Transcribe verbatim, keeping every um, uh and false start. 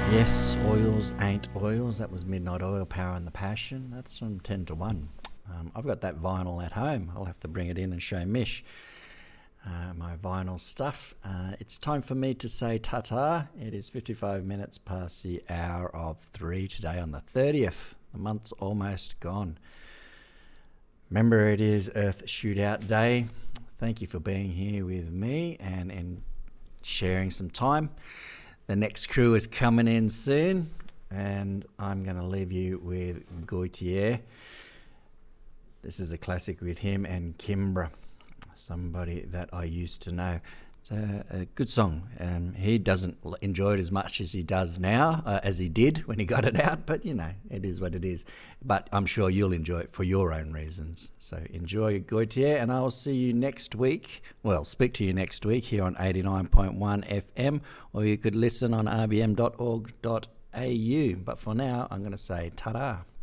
Yes, Oils Ain't Oils. That was Midnight Oil, Power and the Passion. That's from ten to one. Um, I've got that vinyl at home. I'll have to bring it in and show Mish uh, my vinyl stuff. Uh, it's time for me to say ta-ta. It is fifty-five minutes past the hour of three today on the thirtieth. The month's almost gone. Remember, it is Earth Shootout Day. Thank you for being here with me and, and sharing some time. The next crew is coming in soon, and I'm going to leave you with Gautier. This is a classic with him and Kimbra, somebody that I used to know. It's a, a good song, and he doesn't enjoy it as much as he does now, uh, as he did when he got it out, but you know, it is what it is. But I'm sure you'll enjoy it for your own reasons. So enjoy Gautier, and I will see you next week. Well, speak to you next week here on eighty-nine point one F M, or you could listen on r b m dot org dot a u. But for now, I'm going to say ta-da.